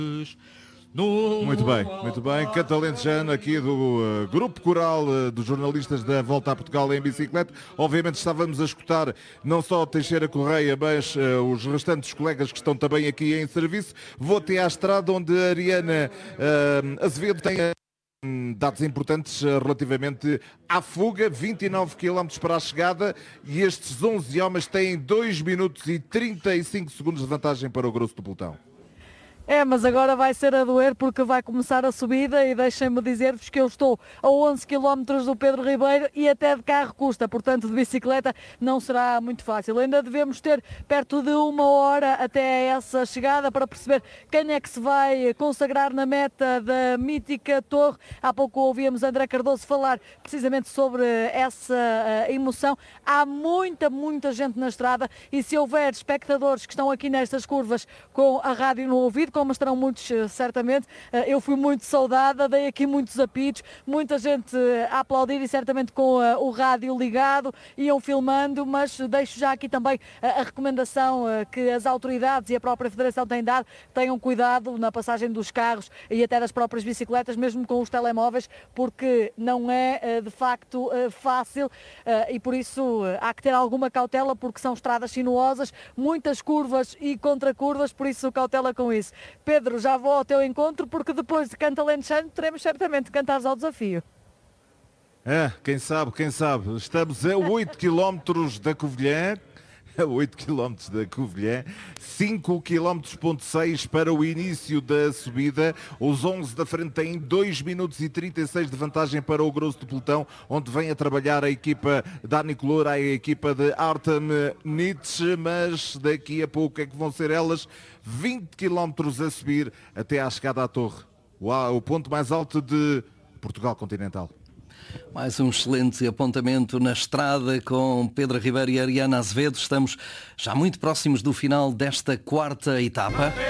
Muito bem, muito bem. Catalentejano aqui do Grupo Coral dos jornalistas da Volta a Portugal em bicicleta. Obviamente estávamos a escutar não só Teixeira Correia, mas os restantes colegas que estão também aqui em serviço. Vou até à estrada onde a Ariana Azevedo tem dados importantes relativamente à fuga, 29 km para a chegada, e estes 11 homens têm 2 minutos e 35 segundos de vantagem para o grosso do pelotão. Mas agora vai ser a doer porque vai começar a subida e deixem-me dizer-vos que eu estou a 11 km do Pedro Ribeiro e até de carro custa, portanto de bicicleta não será muito fácil. Ainda devemos ter perto de 1 hora até essa chegada para perceber quem é que se vai consagrar na meta da mítica torre. Há pouco ouvíamos André Cardoso falar precisamente sobre essa emoção. Há muita gente na estrada e se houver espectadores que estão aqui nestas curvas com a rádio no ouvido, como estarão muitos certamente, eu fui muito saudada, dei aqui muitos apitos, muita gente a aplaudir e certamente com o rádio ligado, iam filmando, mas deixo já aqui também a recomendação que as autoridades e a própria Federação têm dado, tenham cuidado na passagem dos carros e até das próprias bicicletas, mesmo com os telemóveis, porque não é de facto fácil e por isso há que ter alguma cautela, porque são estradas sinuosas, muitas curvas e contracurvas, por isso cautela com isso. Pedro, já vou ao teu encontro porque depois de Cantalentejano teremos certamente cantares ao desafio. Quem sabe. Estamos a 8 km da Covilhã. A 8 km da Covilhã, 5 km 6 para o início da subida. Os 11 da frente têm 2 minutos e 36 de vantagem para o grosso do pelotão, onde vem a trabalhar a equipa da Anicolor, a equipa de Artem Nietzsche, mas daqui a pouco é que vão ser elas 20 km a subir até à chegada à torre. Uau, o ponto mais alto de Portugal continental. Mais um excelente apontamento na estrada com Pedro Ribeiro e Ariana Azevedo. Estamos já muito próximos do final desta quarta etapa.